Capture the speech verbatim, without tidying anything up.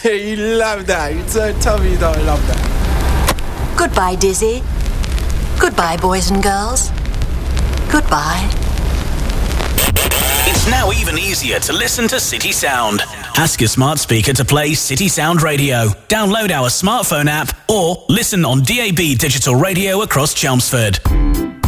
You love that. You don't tell me you don't love that. Goodbye, Dizzy. Goodbye, boys and girls. Goodbye. It's now even easier to listen to City Sound. Ask your smart speaker to play City Sound Radio. Download our smartphone app or listen on D A B digital radio across Chelmsford.